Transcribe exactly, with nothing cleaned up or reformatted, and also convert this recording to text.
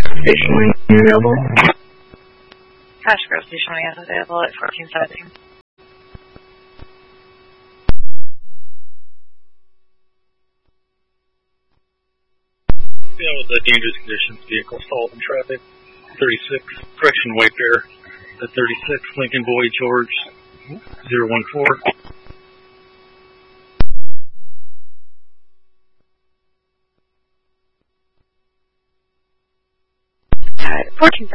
Station line available. Cash Grove Station line is available at fourteen seventeen. Yeah, with the dangerous conditions, vehicle stalled in traffic. thirty-six, correction, Wayfair at thirty-six, Lincoln Boy George, zero one four. fourteen